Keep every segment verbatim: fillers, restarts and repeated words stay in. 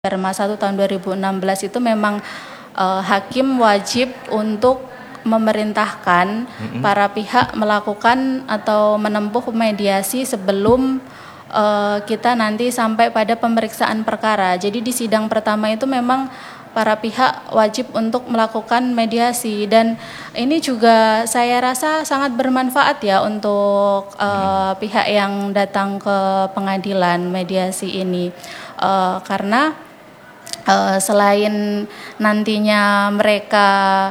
Perma satu tahun dua ribu enam belas itu memang uh, hakim wajib untuk memerintahkan mm-hmm. para pihak melakukan atau menempuh mediasi sebelum uh, kita nanti sampai pada pemeriksaan perkara. Jadi di sidang pertama itu memang para pihak wajib untuk melakukan mediasi, dan ini juga saya rasa sangat bermanfaat ya untuk uh, hmm. pihak yang datang ke pengadilan mediasi ini, uh, karena uh, selain nantinya mereka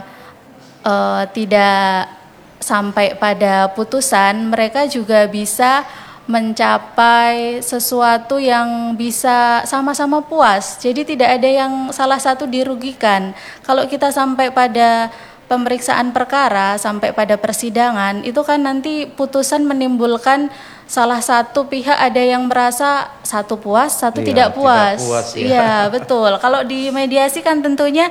uh, tidak sampai pada putusan, mereka juga bisa mencapai sesuatu yang bisa sama-sama puas. Jadi tidak ada yang salah satu dirugikan. Kalau kita sampai pada pemeriksaan perkara, sampai pada persidangan, itu kan nanti putusan menimbulkan salah satu pihak ada yang merasa satu puas, satu iya, tidak puas. Tidak puas ya. Iya, betul. Kalau di mediasi kan tentunya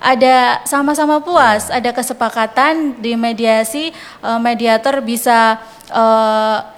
ada sama-sama puas, ya. Ada kesepakatan di mediasi, mediator bisa uh,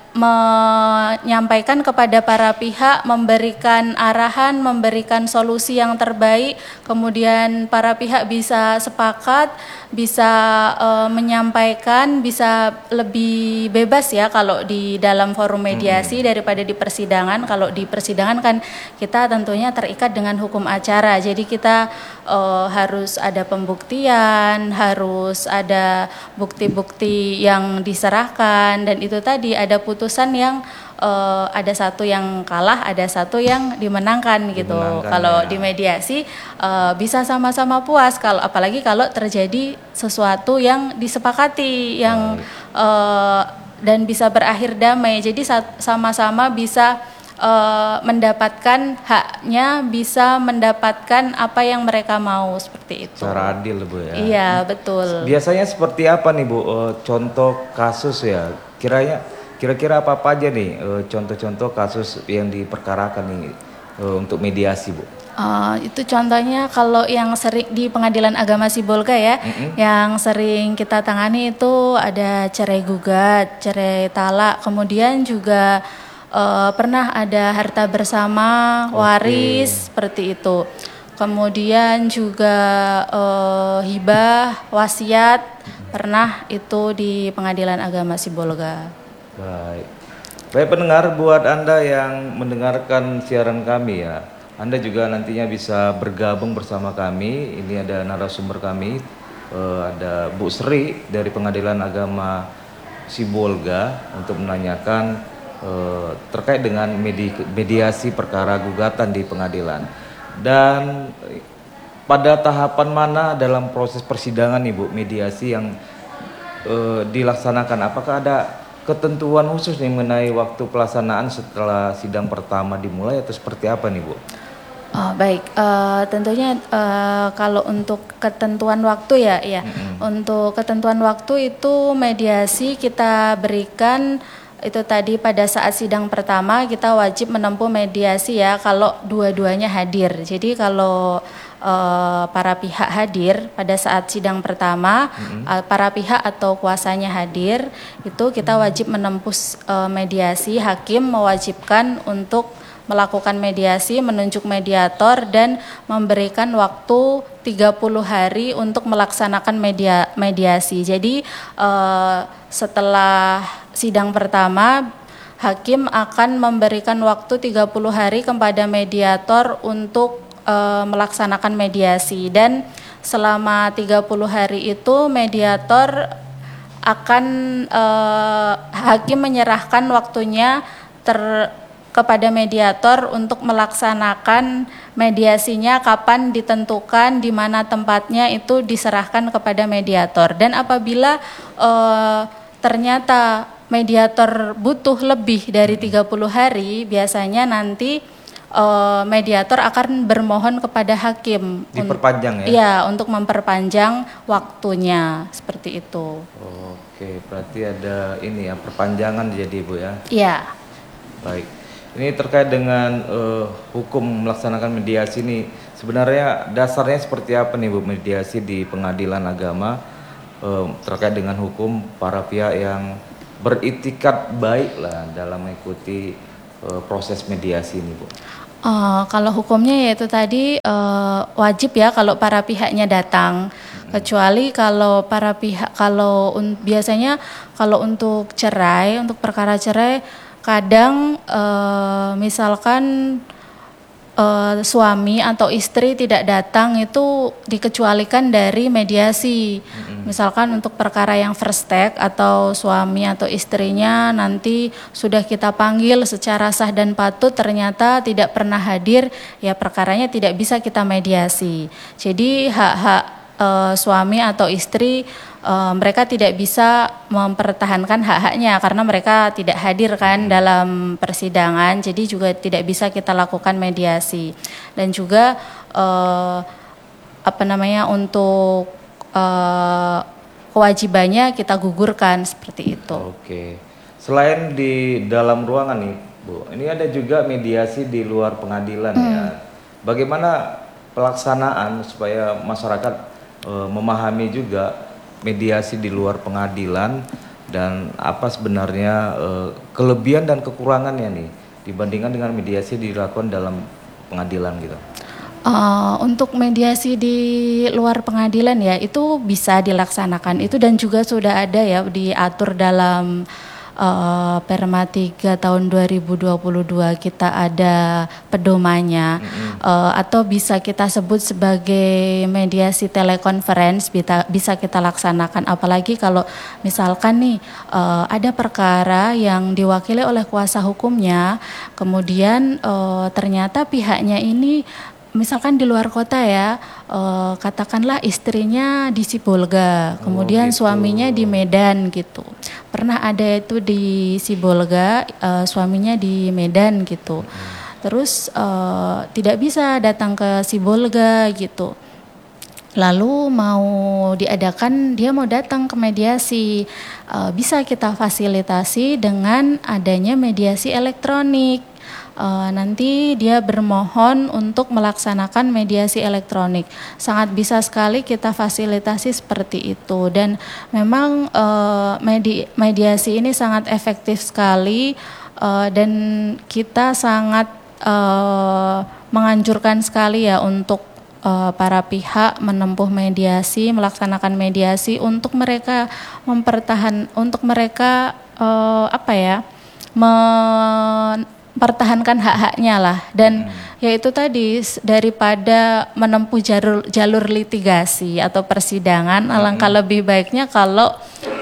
menyampaikan kepada para pihak, memberikan arahan, memberikan solusi yang terbaik, kemudian para pihak bisa sepakat, bisa uh, menyampaikan, bisa lebih bebas ya kalau di dalam forum mediasi hmm. daripada di persidangan. Kalau di persidangan kan kita tentunya terikat dengan hukum acara, jadi kita uh, harus ada pembuktian, harus ada bukti-bukti yang diserahkan, dan itu tadi ada putusan yang uh, ada satu yang kalah, ada satu yang dimenangkan gitu. Dimenangkan, kalau ya. Di mediasi uh, bisa sama-sama puas, kalau apalagi kalau terjadi sesuatu yang disepakati, yang uh, dan bisa berakhir damai. Jadi sama-sama bisa uh, mendapatkan haknya, bisa mendapatkan apa yang mereka mau, seperti itu. Secara adil, Bu ya. Iya, betul. Biasanya seperti apa nih, Bu? Uh, contoh kasus ya. Kiranya Kira-kira apa-apa aja nih uh, contoh-contoh kasus yang diperkarakan nih uh, untuk mediasi, Bu? Uh, itu contohnya kalau yang sering di Pengadilan Agama Sibolga ya, mm-hmm. yang sering kita tangani itu ada cerai gugat, cerai talak, kemudian juga uh, pernah ada harta bersama, waris, okay. seperti itu. Kemudian juga uh, hibah, wasiat, mm-hmm. pernah itu di Pengadilan Agama Sibolga. Baik. Baik pendengar, buat Anda yang mendengarkan siaran kami ya, Anda juga nantinya bisa bergabung bersama kami. Ini ada narasumber kami, uh, ada Bu Sri dari Pengadilan Agama Sibolga untuk menanyakan uh, terkait dengan medi- mediasi perkara gugatan di pengadilan. Dan pada tahapan mana dalam proses persidangan nih, Bu, mediasi yang uh, dilaksanakan? Apakah ada ketentuan khusus nih mengenai waktu pelaksanaan setelah sidang pertama dimulai atau seperti apa nih, Bu? Oh, baik, uh, tentunya uh, kalau untuk ketentuan waktu ya, ya mm-hmm. untuk ketentuan waktu itu mediasi kita berikan itu tadi pada saat sidang pertama kita wajib menempuh mediasi ya kalau dua-duanya hadir. Jadi kalau Uh, para pihak hadir pada saat sidang pertama, mm-hmm. uh, para pihak atau kuasanya hadir, itu kita wajib menempuh uh, mediasi. Hakim mewajibkan untuk melakukan mediasi, menunjuk mediator dan memberikan waktu tiga puluh hari untuk melaksanakan media, mediasi. Jadi uh, setelah sidang pertama, hakim akan memberikan waktu tiga puluh hari kepada mediator untuk Uh, melaksanakan mediasi, dan selama tiga puluh hari itu mediator akan uh, hakim menyerahkan waktunya ter, kepada mediator untuk melaksanakan mediasinya, kapan ditentukan, di mana tempatnya itu diserahkan kepada mediator. Dan apabila uh, ternyata mediator butuh lebih dari tiga puluh hari, biasanya nanti Uh, mediator akan bermohon kepada hakim diperpanjang un- ya, untuk memperpanjang waktunya, seperti itu. Oke, berarti ada ini ya perpanjangan jadi, Bu ya? Iya. Baik. Ini terkait dengan uh, hukum melaksanakan mediasi ini, sebenarnya dasarnya seperti apa nih, Bu, mediasi di pengadilan agama uh, terkait dengan hukum para pihak yang beritikat baik lah dalam mengikuti uh, proses mediasi ini, Bu? Eh, kalau hukumnya yaitu tadi eh, wajib ya kalau para pihaknya datang. Kecuali kalau para pihak kalau un- biasanya kalau untuk cerai, untuk perkara cerai kadang eh, misalkan eh, suami atau istri tidak datang itu dikecualikan dari mediasi. Misalkan untuk perkara yang first take atau suami atau istrinya nanti sudah kita panggil secara sah dan patut ternyata tidak pernah hadir, ya perkaranya tidak bisa kita mediasi. Jadi hak-hak eh, suami atau istri eh, mereka tidak bisa mempertahankan hak-haknya karena mereka tidak hadir kan dalam persidangan, jadi juga tidak bisa kita lakukan mediasi. Dan juga eh, apa namanya untuk eh, kewajibannya kita gugurkan seperti itu. Oke. Selain di dalam ruangan nih, Bu, ini ada juga mediasi di luar pengadilan ya. Bagaimana pelaksanaan supaya masyarakat eh, memahami juga mediasi di luar pengadilan dan apa sebenarnya eh, kelebihan dan kekurangannya nih dibandingkan dengan mediasi dilakukan dalam pengadilan gitu. Uh, untuk mediasi di luar pengadilan ya itu bisa dilaksanakan itu dan juga sudah ada ya diatur dalam uh, Perma tiga tahun dua ribu dua puluh dua kita ada pedomannya. Mm-hmm. uh, atau bisa kita sebut sebagai mediasi telekonferensi bisa, bisa kita laksanakan, apalagi kalau misalkan nih uh, ada perkara yang diwakili oleh kuasa hukumnya kemudian uh, ternyata pihaknya ini misalkan di luar kota ya, eh, katakanlah istrinya di Sibolga, kemudian oh, gitu. suaminya di Medan gitu. Pernah ada itu di Sibolga, eh, suaminya di Medan gitu. Hmm. Terus eh, tidak bisa datang ke Sibolga gitu. Lalu mau diadakan, dia mau datang ke mediasi, eh, bisa kita fasilitasi dengan adanya mediasi elektronik. Uh, nanti dia bermohon untuk melaksanakan mediasi elektronik. Sangat bisa sekali kita fasilitasi seperti itu dan memang uh, medi- mediasi ini sangat efektif sekali uh, dan kita sangat uh, menganjurkan sekali ya untuk uh, para pihak menempuh mediasi, melaksanakan mediasi untuk mereka mempertahan, untuk mereka uh, apa ya, men pertahankan hak-haknya lah dan hmm. yaitu tadi daripada menempuh jalur jalur litigasi atau persidangan hmm. alangkah lebih baiknya kalau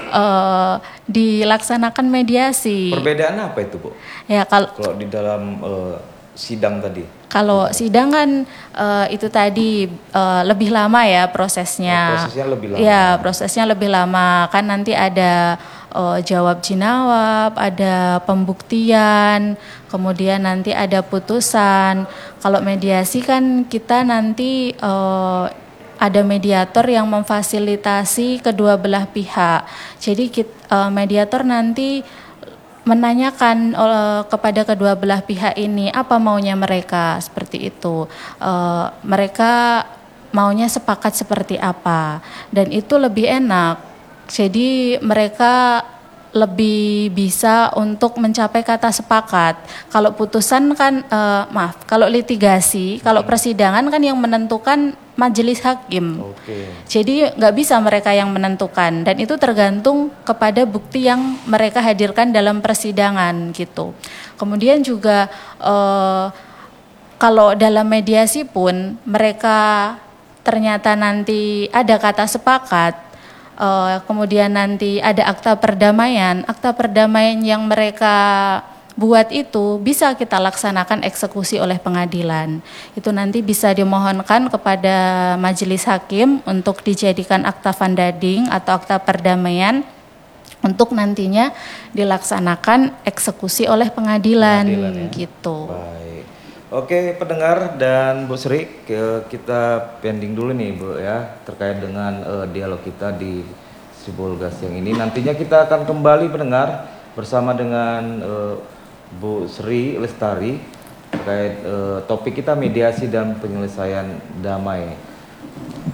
uh, dilaksanakan mediasi. Perbedaannya apa itu, Bu? Ya kalau kalau di dalam uh, sidang tadi. Kalau sidang kan uh, itu tadi uh, lebih lama ya prosesnya. Oh, prosesnya lebih lama. Ya, prosesnya lebih lama. Kan nanti ada uh, jawab jinawab, ada pembuktian, kemudian nanti ada putusan. Kalau mediasi kan kita nanti uh, ada mediator yang memfasilitasi kedua belah pihak. Jadi kita, uh, mediator nanti menanyakan uh, kepada kedua belah pihak ini apa maunya mereka seperti itu. Uh, mereka maunya sepakat seperti apa dan itu lebih enak. Jadi mereka lebih bisa untuk mencapai kata sepakat. Kalau putusan kan uh, maaf, kalau litigasi, kalau persidangan kan yang menentukan majelis hakim. Okay. Jadi nggak bisa mereka yang menentukan dan itu tergantung kepada bukti yang mereka hadirkan dalam persidangan gitu. Kemudian juga uh, kalau dalam mediasi pun mereka ternyata nanti ada kata sepakat. Uh, kemudian nanti ada akta perdamaian, akta perdamaian yang mereka buat itu bisa kita laksanakan eksekusi oleh pengadilan. Itu nanti bisa dimohonkan kepada majelis hakim untuk dijadikan akta vandading atau akta perdamaian untuk nantinya dilaksanakan eksekusi oleh pengadilan, pengadilan ya? Gitu. Baik. Oke pendengar dan Bu Sri, kita pending dulu nih Bu ya terkait dengan uh, dialog kita di Sibolga siang ini. Nantinya kita akan kembali pendengar bersama dengan uh, Bu Sri Lestari terkait uh, topik kita mediasi dan penyelesaian damai.